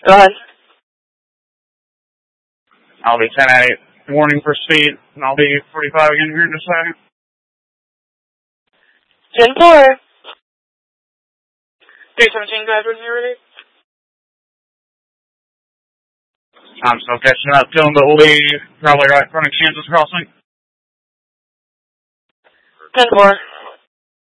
Go ahead. I'll be 10-8. Warning for speed, and I'll be 45 again here in a second. 10-4. 317, go ahead when you're ready. I'm still catching up to him, but we'll be probably right in front of Kansas Crossing. 10-4.